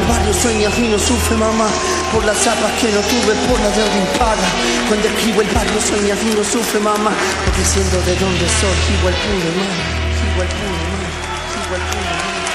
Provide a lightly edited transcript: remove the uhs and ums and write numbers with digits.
barrio sueña y no sufre, mamá, por las zapas que no tuve, por la deuda impaga. Cuando escribo el barrio sueña y no sufre, mamá, porque siendo de donde soy, igual pude, mamá, igual pude, mamá, igual pude, mamá.